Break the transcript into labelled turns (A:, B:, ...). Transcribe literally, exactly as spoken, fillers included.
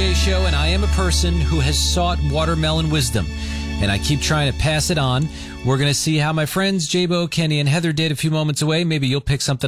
A: Jay Show, and I am a person who has sought watermelon wisdom, and I keep trying to pass it on. We're going to see how my friends J-Bo, Kenny, and Heather did a few moments away. Maybe you'll pick something